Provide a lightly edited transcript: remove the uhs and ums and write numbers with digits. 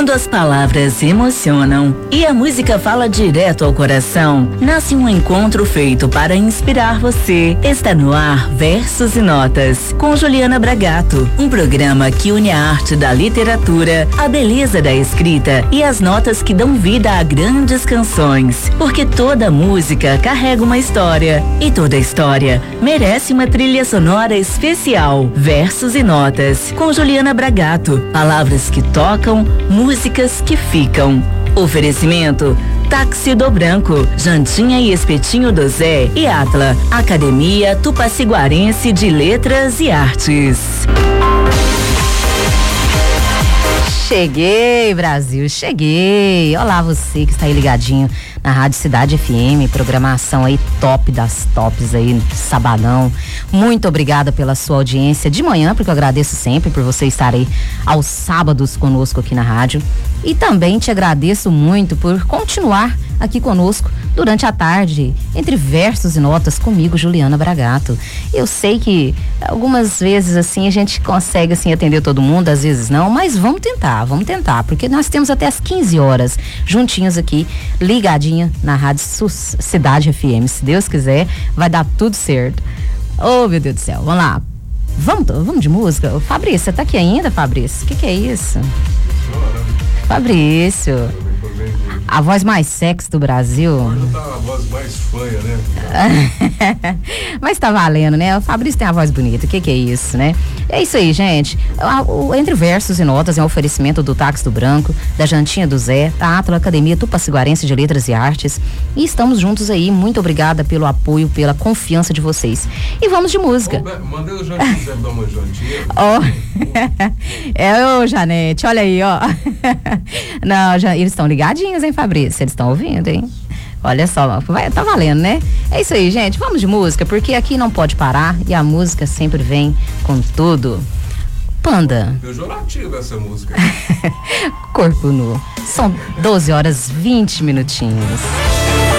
Quando as palavras emocionam e a música fala direto ao coração, nasce um encontro feito para inspirar você. Está no ar Versos e Notas, com Juliana Bragato, um programa que une a arte da literatura, a beleza da escrita e as notas que dão vida a grandes canções. Porque toda música carrega uma história e toda história merece uma trilha sonora especial. Versos e Notas, com Juliana Bragato. Palavras que tocam, músicas que ficam. Oferecimento Táxi do Branco, Jantinha e Espetinho do Zé e Atla, Academia Tupaciguarense de Letras e Artes. Cheguei, Brasil, cheguei. Olá, você que está aí ligadinho na Rádio Cidade FM, programação aí top das tops aí, sabadão. Muito obrigada pela sua audiência de manhã, porque eu agradeço sempre por você estar aí aos sábados conosco aqui na rádio. E também te agradeço muito por continuar aqui conosco durante a tarde, entre versos e notas, comigo, Juliana Bragato. Eu sei que algumas vezes assim a gente consegue assim atender todo mundo, às vezes não, mas vamos tentar, porque nós temos até as 15 horas juntinhos aqui, ligadinha na Rádio Cidade FM. Se Deus quiser, vai dar tudo certo. Oh, meu Deus do céu, vamos lá. Vamos de música? Ô, Fabrício, você tá aqui ainda, Fabrício? O que é isso? Fabrício, a voz mais sexy do Brasil. Não tá a voz mais fanha, né? Mas tá valendo, né? O Fabrício tem a voz bonita, o que é isso, né? É isso aí, gente. Entre Versos e Notas é um oferecimento do Táxi do Branco, da Jantinha do Zé, da Atla, Academia Tupaciguarense de Letras e Artes. E estamos juntos aí. Muito obrigada pelo apoio, pela confiança de vocês. E vamos de música. Mandei o Jantinho Zé dar uma jantinha. Ô, Janete, olha aí, ó. Não, eles estão ligadinhos, hein, Fabrício? Eles estão ouvindo, hein? Olha só, tá valendo, né? É isso aí, gente. Vamos de música, porque aqui não pode parar e a música sempre vem com tudo. Panda. Pejorativo essa música. Corpo nu. São 12 horas 20 minutinhos.